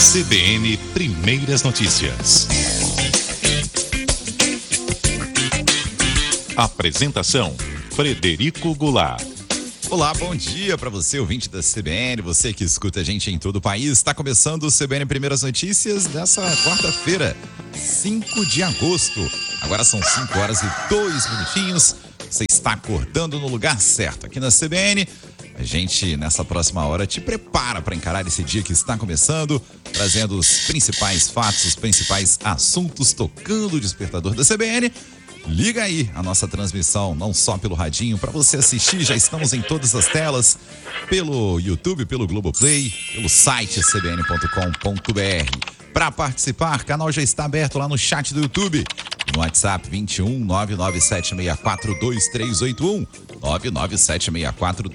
CBN Primeiras Notícias. Apresentação: Frederico Goulart. Olá, bom dia para você, ouvinte da CBN, você que escuta a gente em todo o país. Está começando o CBN Primeiras Notícias dessa quarta-feira, 5 de agosto. Agora são 5 horas e 2 minutinhos. Você está acordando no lugar certo. Aqui na CBN, a gente, nessa próxima hora, te prepara para encarar esse dia que está começando, trazendo os principais fatos, os principais assuntos, tocando o despertador da CBN. Liga aí a nossa transmissão, não só pelo radinho, para você assistir, já estamos em todas as telas, pelo YouTube, pelo Globoplay, pelo site cbn.com.br. Para participar, o canal já está aberto lá no chat do YouTube, no WhatsApp 21 99764 2381, 99764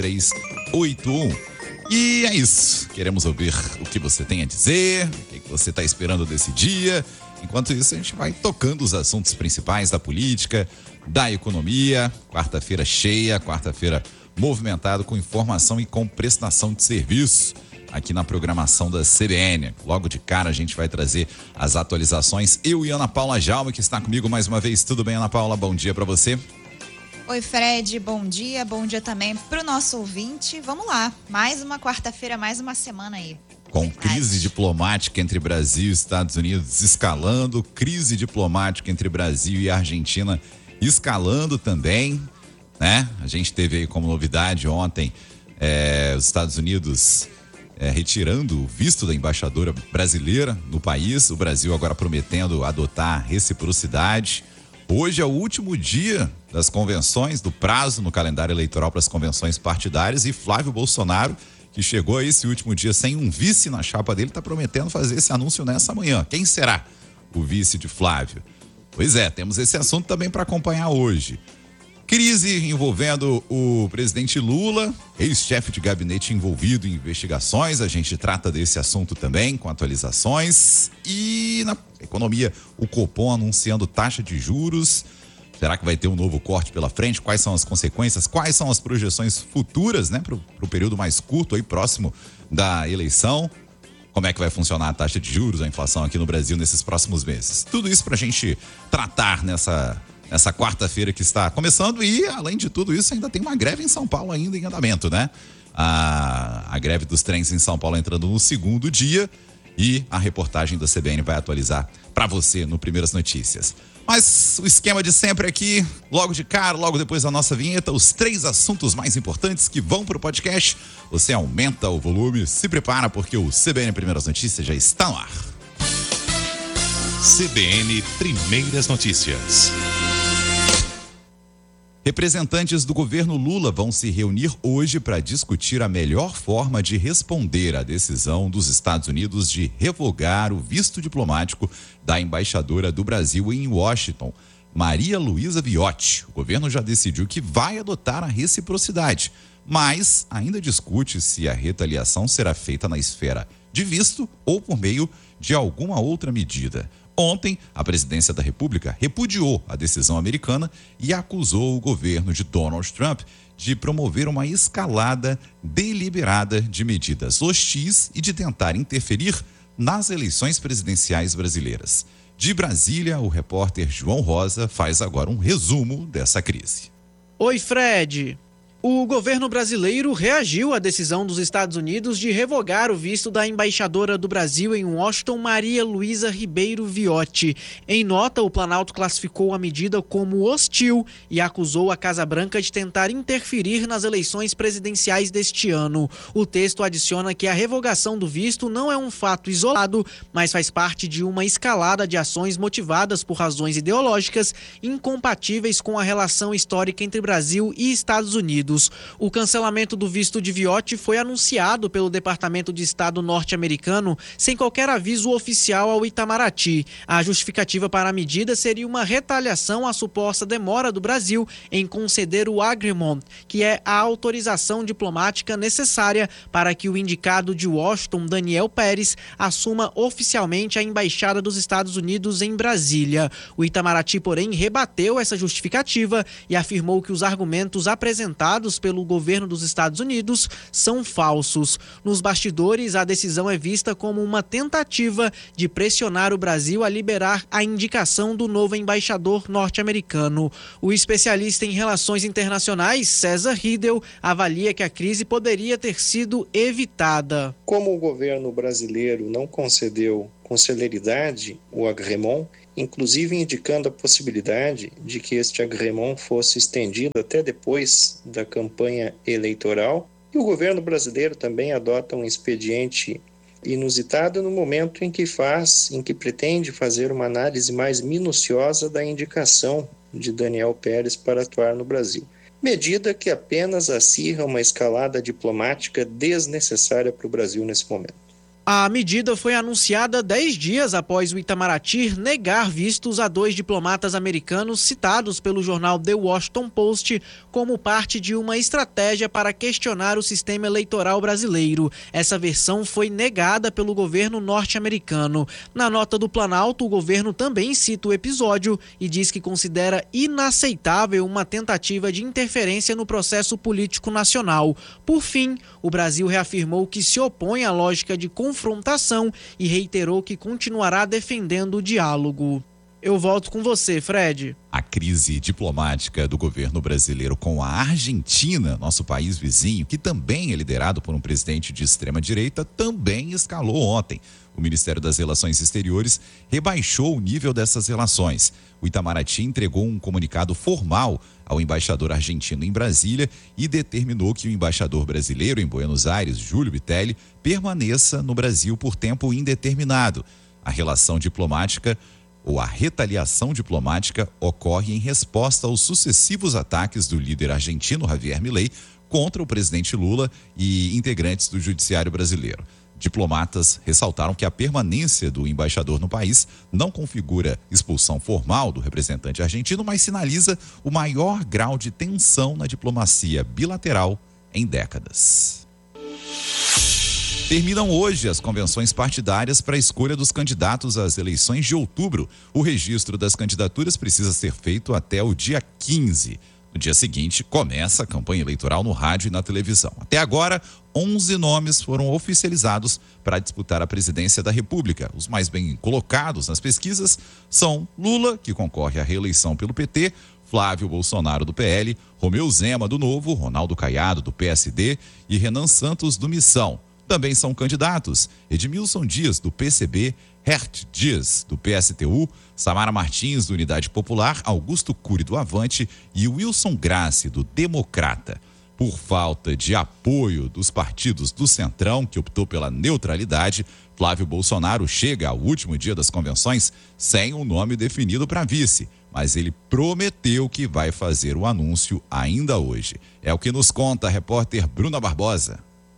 2381. E é isso, queremos ouvir o que você tem a dizer, o que você está esperando desse dia. Enquanto isso, a gente vai tocando os assuntos principais da política, da economia. Quarta-feira cheia, quarta-feira movimentado com informação e com prestação de serviço aqui na programação da CBN. Logo de cara a gente vai trazer as atualizações. Eu e Ana Paula Jaume, que está comigo mais uma vez. Tudo bem, Ana Paula? Bom dia para você. Oi, Fred, bom dia também para o nosso ouvinte. Vamos lá, mais uma quarta-feira, mais uma semana aí. Com crise diplomática entre Brasil e Estados Unidos escalando, crise diplomática entre Brasil e Argentina escalando também, né? A gente teve aí como novidade ontem os Estados Unidos retirando o visto da embaixadora brasileira no país, o Brasil agora prometendo adotar reciprocidade. Hoje é o último dia das convenções, do prazo no calendário eleitoral para as convenções partidárias, e Flávio Bolsonaro, que chegou a esse último dia sem um vice na chapa dele, está prometendo fazer esse anúncio nessa manhã. Quem será o vice de Flávio? Pois é, temos esse assunto também para acompanhar hoje. Crise envolvendo o presidente Lula, ex-chefe de gabinete envolvido em investigações. A gente trata desse assunto também, com atualizações. E na economia, o Copom anunciando taxa de juros. Será que vai ter um novo corte pela frente? Quais são as consequências? Quais são as projeções futuras, né, para o período mais curto, aí próximo da eleição? Como é que vai funcionar a taxa de juros, a inflação aqui no Brasil nesses próximos meses? Tudo isso para a gente tratar nessa quarta-feira que está começando. E, além de tudo isso, ainda tem uma greve em São Paulo ainda em andamento, né? A greve dos trens em São Paulo entrando no segundo dia, e a reportagem da CBN vai atualizar para você no Primeiras Notícias. Mas o esquema de sempre aqui, logo de cara, logo depois da nossa vinheta, os 3 assuntos mais importantes que vão para o podcast. Você aumenta o volume, se prepara, porque o CBN Primeiras Notícias já está no ar. CBN Primeiras Notícias. Representantes do governo Lula vão se reunir hoje para discutir a melhor forma de responder à decisão dos Estados Unidos de revogar o visto diplomático da embaixadora do Brasil em Washington, Maria Luísa Viotti. O governo já decidiu que vai adotar a reciprocidade, mas ainda discute se a retaliação será feita na esfera de visto ou por meio de alguma outra medida. Ontem, a presidência da República repudiou a decisão americana e acusou o governo de Donald Trump de promover uma escalada deliberada de medidas hostis e de tentar interferir nas eleições presidenciais brasileiras. De Brasília, o repórter João Rosa faz agora um resumo dessa crise. Oi, Fred. O governo brasileiro reagiu à decisão dos Estados Unidos de revogar o visto da embaixadora do Brasil em Washington, Maria Luísa Ribeiro Viotti. Em nota, o Planalto classificou a medida como hostil e acusou a Casa Branca de tentar interferir nas eleições presidenciais deste ano. O texto adiciona que a revogação do visto não é um fato isolado, mas faz parte de uma escalada de ações motivadas por razões ideológicas incompatíveis com a relação histórica entre Brasil e Estados Unidos. O cancelamento do visto de Viotti foi anunciado pelo Departamento de Estado norte-americano sem qualquer aviso oficial ao Itamaraty. A justificativa para a medida seria uma retaliação à suposta demora do Brasil em conceder o agreement, que é a autorização diplomática necessária para que o indicado de Washington, Daniel Pérez, assuma oficialmente a embaixada dos Estados Unidos em Brasília. O Itamaraty, porém, rebateu essa justificativa e afirmou que os argumentos apresentados citados pelo governo dos Estados Unidos são falsos. Nos bastidores, a decisão é vista como uma tentativa de pressionar o Brasil a liberar a indicação do novo embaixador norte-americano. O especialista em relações internacionais, César Riedel, avalia que a crise poderia ter sido evitada. Como o governo brasileiro não concedeu com celeridade o agrément, inclusive indicando a possibilidade de que este agrément fosse estendido até depois da campanha eleitoral, e o governo brasileiro também adota um expediente inusitado no momento em que pretende fazer uma análise mais minuciosa da indicação de Daniel Peres para atuar no Brasil. Medida que apenas acirra uma escalada diplomática desnecessária para o Brasil nesse momento. A medida foi anunciada 10 dias após o Itamaraty negar vistos a 2 diplomatas americanos citados pelo jornal The Washington Post como parte de uma estratégia para questionar o sistema eleitoral brasileiro. Essa versão foi negada pelo governo norte-americano. Na nota do Planalto, o governo também cita o episódio e diz que considera inaceitável uma tentativa de interferência no processo político nacional. Por fim, o Brasil reafirmou que se opõe à lógica de confrontação e reiterou que continuará defendendo o diálogo. Eu volto com você, Fred. A crise diplomática do governo brasileiro com a Argentina, nosso país vizinho, que também é liderado por um presidente de extrema-direita, também escalou ontem. O Ministério das Relações Exteriores rebaixou o nível dessas relações. O Itamaraty entregou um comunicado formal ao embaixador argentino em Brasília e determinou que o embaixador brasileiro em Buenos Aires, Júlio Bitelli, permaneça no Brasil por tempo indeterminado. A relação diplomática ou a retaliação diplomática ocorre em resposta aos sucessivos ataques do líder argentino Javier Milei contra o presidente Lula e integrantes do judiciário brasileiro. Diplomatas ressaltaram que a permanência do embaixador no país não configura expulsão formal do representante argentino, mas sinaliza o maior grau de tensão na diplomacia bilateral em décadas. Terminam hoje as convenções partidárias para a escolha dos candidatos às eleições de outubro. O registro das candidaturas precisa ser feito até o dia 15. No dia seguinte, começa a campanha eleitoral no rádio e na televisão. Até agora, 11 nomes foram oficializados para disputar a presidência da República. Os mais bem colocados nas pesquisas são Lula, que concorre à reeleição pelo PT, Flávio Bolsonaro, do PL, Romeu Zema, do Novo, Ronaldo Caiado, do PSD e Renan Santos, do Missão. Também são candidatos Edmilson Dias, do PCB, Hert Dias, do PSTU, Samara Martins, do Unidade Popular, Augusto Cury, do Avante e Wilson Grace, do Democrata. Por falta de apoio dos partidos do Centrão, que optou pela neutralidade, Flávio Bolsonaro chega ao último dia das convenções sem um nome definido para vice, mas ele prometeu que vai fazer o anúncio ainda hoje. É o que nos conta a repórter Bruna Barbosa.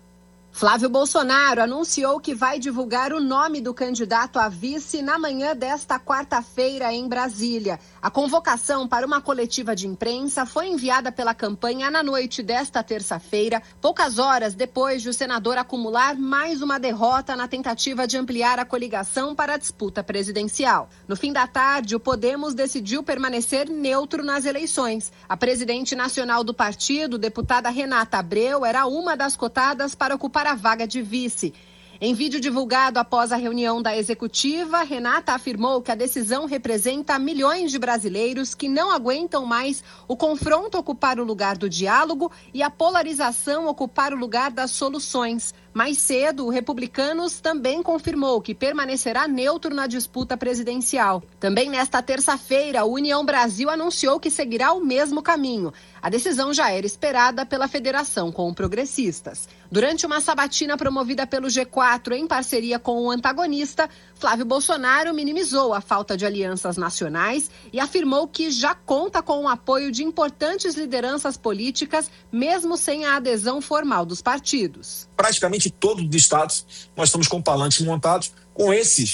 Flávio Bolsonaro anunciou que vai divulgar o nome do candidato a vice na manhã desta quarta-feira em Brasília. A convocação para uma coletiva de imprensa foi enviada pela campanha na noite desta terça-feira, poucas horas depois de o senador acumular mais uma derrota na tentativa de ampliar a coligação para a disputa presidencial. No fim da tarde, o Podemos decidiu permanecer neutro nas eleições. A presidente nacional do partido, deputada Renata Abreu, era uma das cotadas para ocupar a vaga de vice. Em vídeo divulgado após a reunião da executiva, Renata afirmou que a decisão representa milhões de brasileiros que não aguentam mais o confronto ocupar o lugar do diálogo e a polarização ocupar o lugar das soluções. Mais cedo, o Republicanos também confirmou que permanecerá neutro na disputa presidencial. Também nesta terça-feira, a União Brasil anunciou que seguirá o mesmo caminho. A decisão já era esperada pela federação com progressistas. Durante uma sabatina promovida pelo G4 em parceria com o antagonista, Flávio Bolsonaro minimizou a falta de alianças nacionais e afirmou que já conta com o apoio de importantes lideranças políticas, mesmo sem a adesão formal dos partidos. Praticamente todos os estados nós estamos com palanques montados com esses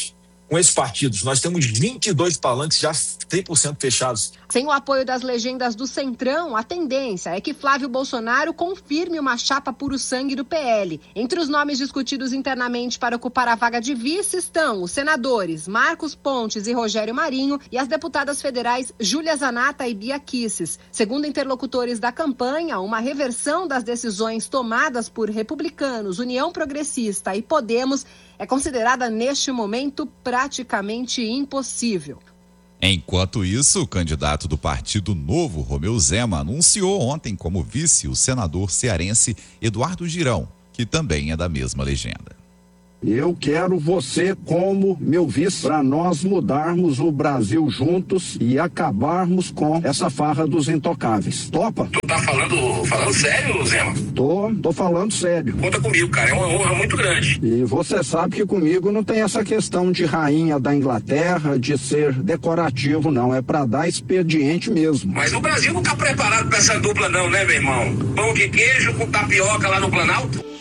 com esses partidos. Nós temos 22 palanques já 100% fechados. Sem o apoio das legendas do Centrão, a tendência é que Flávio Bolsonaro confirme uma chapa puro sangue do PL. Entre os nomes discutidos internamente para ocupar a vaga de vice estão os senadores Marcos Pontes e Rogério Marinho e as deputadas federais Júlia Zanata e Bia Kicis. Segundo interlocutores da campanha, uma reversão das decisões tomadas por republicanos, União Progressista e Podemos é considerada neste momento praticamente impossível. Enquanto isso, o candidato do Partido Novo, Romeu Zema, anunciou ontem como vice o senador cearense Eduardo Girão, que também é da mesma legenda. Eu quero você como meu vice para nós mudarmos o Brasil juntos e acabarmos com essa farra dos intocáveis. Topa? Tu tá falando sério, Zema? Tô falando sério. Conta comigo, cara, é uma honra muito grande. E você sabe que comigo não tem essa questão de rainha da Inglaterra, de ser decorativo, não. É para dar expediente mesmo. Mas o Brasil não tá preparado para essa dupla não, né, meu irmão? Pão de queijo com tapioca lá no Planalto?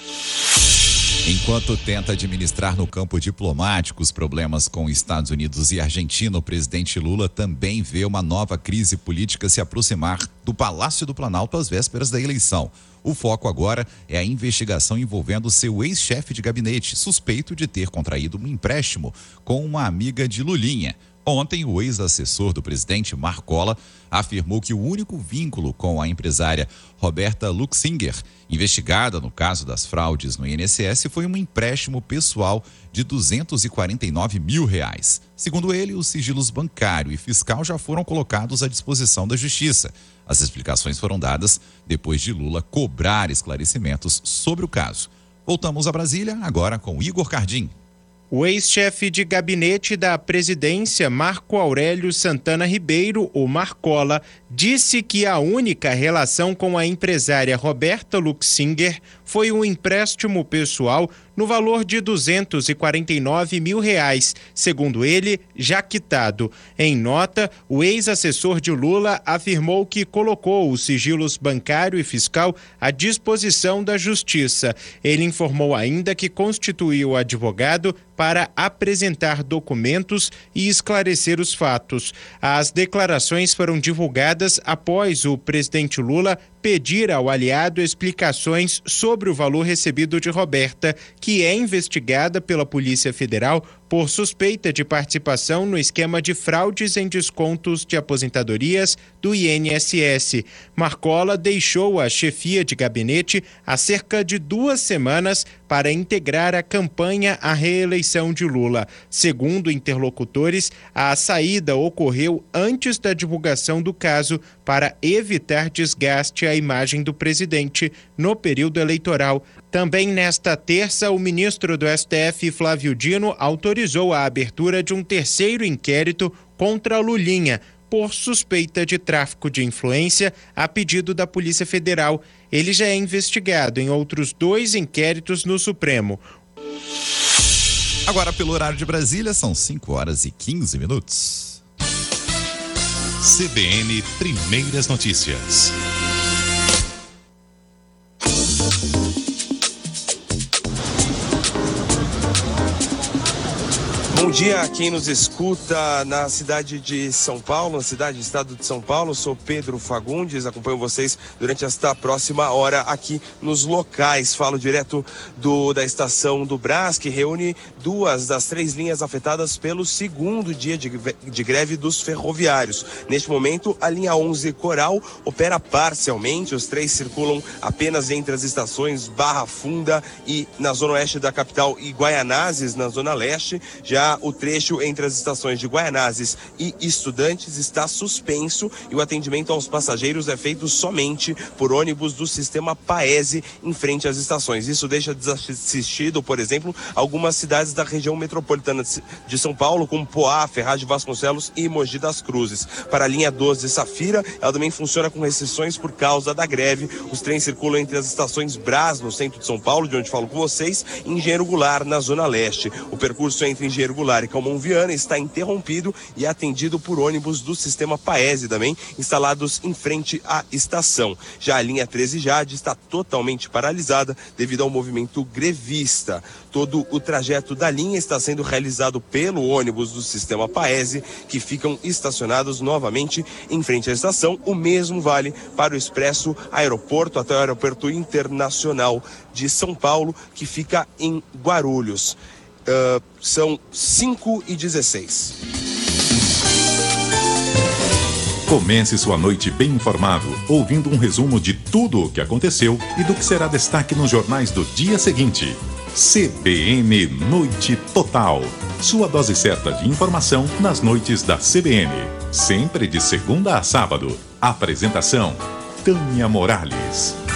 Enquanto tenta administrar no campo diplomático os problemas com Estados Unidos e Argentina, o presidente Lula também vê uma nova crise política se aproximar do Palácio do Planalto às vésperas da eleição. O foco agora é a investigação envolvendo seu ex-chefe de gabinete, suspeito de ter contraído um empréstimo com uma amiga de Lulinha. Ontem, o ex-assessor do presidente, Marcola, afirmou que o único vínculo com a empresária Roberta Luxinger, investigada no caso das fraudes no INSS, foi um empréstimo pessoal de R$249 mil. Segundo ele, os sigilos bancário e fiscal já foram colocados à disposição da Justiça. As explicações foram dadas depois de Lula cobrar esclarecimentos sobre o caso. Voltamos a Brasília, agora com Igor Cardim. O ex-chefe de gabinete da presidência, Marco Aurélio Santana Ribeiro, o Marcola, disse que a única relação com a empresária Roberta Luxinger foi um empréstimo pessoal no valor de R$249 mil, segundo ele, já quitado. Em nota, o ex-assessor de Lula afirmou que colocou os sigilos bancário e fiscal à disposição da Justiça. Ele informou ainda que constituiu o advogado para apresentar documentos e esclarecer os fatos. As declarações foram divulgadas após o presidente Lula pedir ao aliado explicações sobre o valor recebido de Roberta, que é investigada pela Polícia Federal por suspeita de participação no esquema de fraudes em descontos de aposentadorias do INSS. Marcola deixou a chefia de gabinete há cerca de 2 semanas para integrar a campanha à reeleição de Lula. Segundo interlocutores, a saída ocorreu antes da divulgação do caso para evitar desgaste à imagem do presidente no período eleitoral. Também nesta terça, o ministro do STF, Flávio Dino, autorizou a abertura de um terceiro inquérito contra Lulinha, por suspeita de tráfico de influência a pedido da Polícia Federal. Ele já é investigado em outros 2 inquéritos no Supremo. Agora, pelo horário de Brasília, são 5h15. CBN Primeiras Notícias. Bom dia a quem nos escuta na cidade de São Paulo, na cidade do estado de São Paulo. Sou Pedro Fagundes, acompanho vocês durante esta próxima hora aqui nos locais. Falo direto da estação do Brás, que reúne 2 das 3 linhas afetadas pelo 2º dia de greve dos ferroviários. Neste momento, a linha 11 Coral opera parcialmente. Os 3 circulam apenas entre as estações Barra Funda e na zona oeste da capital e Guaianazes, na zona leste. Já o trecho entre as estações de Guaianazes e Estudantes está suspenso e o atendimento aos passageiros é feito somente por ônibus do sistema Paese em frente às estações. Isso deixa desassistido, por exemplo, algumas cidades da região metropolitana de São Paulo, como Poá, Ferraz de Vasconcelos e Mogi das Cruzes. Para a linha 12 Safira, ela também funciona com restrições por causa da greve. Os trens circulam entre as estações Brás, no centro de São Paulo, de onde falo com vocês, e Engenheiro Goulart, na zona leste. O percurso entre Engenheiro Goulart e Calmon Viana está interrompido e é atendido por ônibus do sistema Paese também, instalados em frente à estação. Já a linha 13 Jade está totalmente paralisada devido ao movimento grevista. Todo o trajeto da linha está sendo realizado pelo ônibus do sistema Paese, que ficam estacionados novamente em frente à estação. O mesmo vale para o Expresso Aeroporto até o Aeroporto Internacional de São Paulo, que fica em Guarulhos. São 5h16. Comece sua noite bem informado, ouvindo um resumo de tudo o que aconteceu e do que será destaque nos jornais do dia seguinte. CBN Noite Total. Sua dose certa de informação nas noites da CBN. Sempre de segunda a sábado. Apresentação: Tânia Morales.